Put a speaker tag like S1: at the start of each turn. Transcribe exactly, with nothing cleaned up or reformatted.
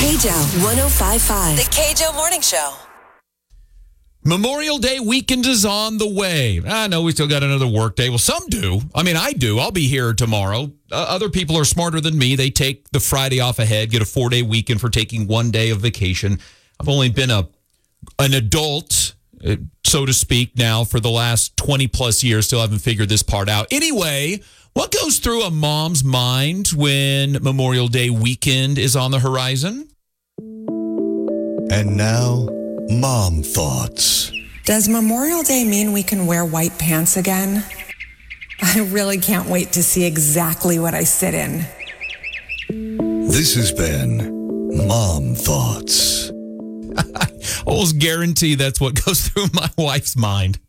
S1: K J O one oh five point five. The K J O Morning Show.
S2: Memorial Day weekend is on the way. I know we still got another work day. Well, some do. I mean, I do. I'll be here tomorrow. Uh, other people are smarter than me. They take the Friday off ahead, get a four-day weekend for taking one day of vacation. I've only been a an adult, uh, so to speak, now for the last twenty plus years. Still haven't figured this part out. Anyway, what goes through a mom's mind when Memorial Day weekend is on the horizon?
S3: And now, Mom Thoughts.
S4: Does Memorial Day mean we can wear white pants again? I really can't wait to see exactly what I sit in.
S3: This has been Mom Thoughts.
S2: I almost guarantee that's what goes through my wife's mind.